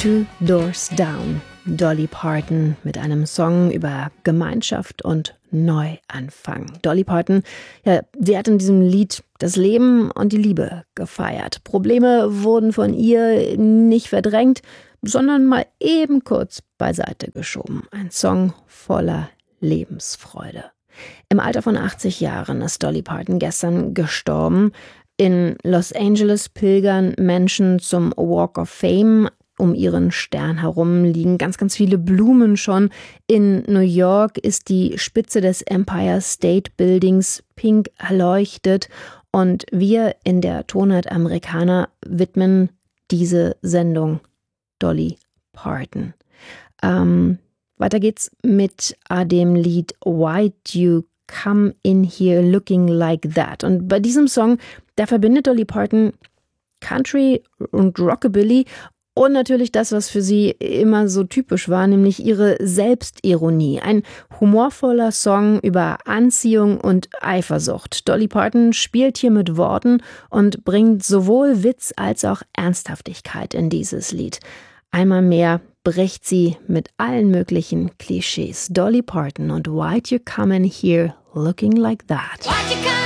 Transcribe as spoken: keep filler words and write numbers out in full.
Two Doors Down. Dolly Parton mit einem Song über Gemeinschaft und Neuanfang. Dolly Parton, ja, sie hat in diesem Lied das Leben und die Liebe gefeiert. Probleme wurden von ihr nicht verdrängt, sondern mal eben kurz beiseite geschoben. Ein Song voller Lebensfreude. Im Alter von achtzig Jahren ist Dolly Parton gestern gestorben. In Los Angeles pilgern Menschen zum Walk of Fame. Um ihren Stern herum liegen ganz, ganz viele Blumen schon. In New York ist die Spitze des Empire State Buildings pink erleuchtet. Und wir in der Tonart Americana widmen diese Sendung Dolly Parton. Ähm, weiter geht's mit dem Lied Why'd You Come In Here Looking Like That. Und bei diesem Song, da verbindet Dolly Parton Country und Rockabilly und natürlich das, was für sie immer so typisch war, nämlich ihre Selbstironie. Ein humorvoller Song über Anziehung und Eifersucht. Dolly Parton spielt hier mit Worten und bringt sowohl Witz als auch Ernsthaftigkeit in dieses Lied. Einmal mehr bricht sie mit allen möglichen Klischees. Dolly Parton und Why'd You Come In Here Looking Like That.